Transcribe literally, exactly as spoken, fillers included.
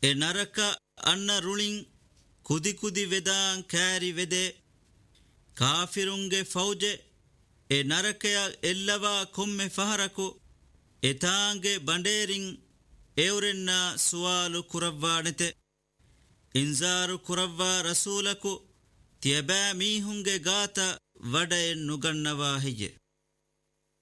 A ನರಕ ಅನ್ನ ರುಳಿಂ ಕುದಿ ಕುದಿ ವೆದಾಂ ಕ್ಯಾರಿ ವೆದೆ ಕಾಫಿರುಂಗೆ ಫೌಜೆ ಎ ನರಕಯ ಎಲ್ಲವ ಕೊಮ್ಮೆ ಫಹರಕು ಎತಾಂಗೆ ಬಂಡೇರಿಂ ಎವರೆನ್ನ ಸುವಾಲು ಕುರವ್ವಾಣೆತೆ ಇಂಜಾರು ಕುರವ್ವಾ ರಸೂಲಕು ತ್ಯಬෑ ಮೀಹುಂಗೆ ಗಾತ ವಡ ಎ ನುಗನ್ನವಾ ಹೆಯ್ಯೆ